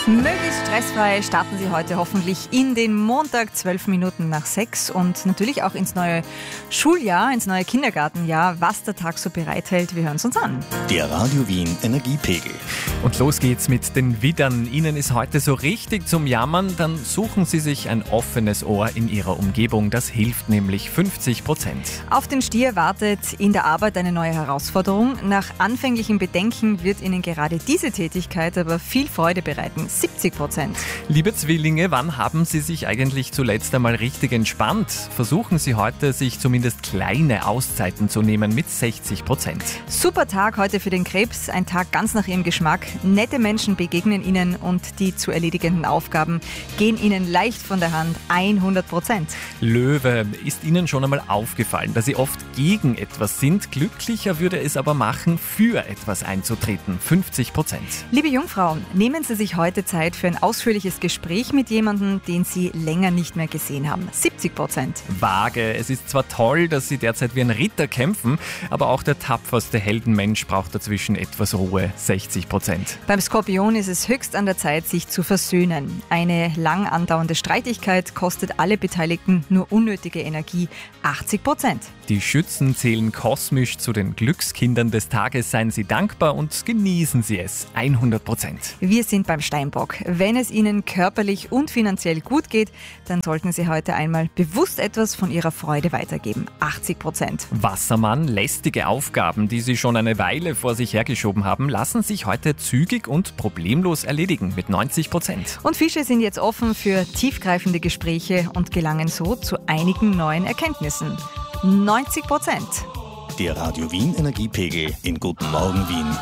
Möglichst stressfrei starten Sie heute hoffentlich in den Montag 12 Minuten nach 6 und natürlich auch ins neue Schuljahr, ins neue Kindergartenjahr, was der Tag so bereithält. Wir hören es uns an. Der Radio Wien Energiepegel. Und los geht's mit den Widdern. Ihnen ist heute so richtig zum Jammern, dann suchen Sie sich ein offenes Ohr in Ihrer Umgebung. Das hilft nämlich 50%. Auf den Stier wartet in der Arbeit eine neue Herausforderung. Nach anfänglichen Bedenken wird Ihnen gerade diese Tätigkeit aber viel Freude bereiten. 70%. Liebe Zwillinge, wann haben Sie sich eigentlich zuletzt einmal richtig entspannt? Versuchen Sie heute, sich zumindest kleine Auszeiten zu nehmen mit 60%. Super Tag heute für den Krebs, ein Tag ganz nach Ihrem Geschmack. Nette Menschen begegnen Ihnen und die zu erledigenden Aufgaben gehen Ihnen leicht von der Hand, 100%. Löwe, ist Ihnen schon einmal aufgefallen, dass Sie oft gegen etwas sind? Glücklicher würde es aber machen, für etwas einzutreten, 50%. Liebe Jungfrauen, nehmen Sie sich heute Zeit für ein ausführliches Gespräch mit jemandem, den Sie länger nicht mehr gesehen haben, 70%. Waage, es ist zwar toll, dass Sie derzeit wie ein Ritter kämpfen, aber auch der tapferste Heldenmensch braucht dazwischen etwas Ruhe, 60%. Beim Skorpion ist es höchst an der Zeit, sich zu versöhnen. Eine lang andauernde Streitigkeit kostet alle Beteiligten nur unnötige Energie, 80%. Die Schützen zählen kosmisch zu den Glückskindern des Tages. Seien Sie dankbar und genießen Sie es, 100%. Wir sind beim Steinbock. Wenn es Ihnen körperlich und finanziell gut geht, dann sollten Sie heute einmal bewusst etwas von Ihrer Freude weitergeben, 80%. Wassermann, lästige Aufgaben, die Sie schon eine Weile vor sich hergeschoben haben, lassen sich heute zügig und problemlos erledigen mit 90%. Und Fische sind jetzt offen für tiefgreifende Gespräche und gelangen so zu einigen neuen Erkenntnissen, 90%. Der Radio Wien Energiepegel in Guten Morgen Wien.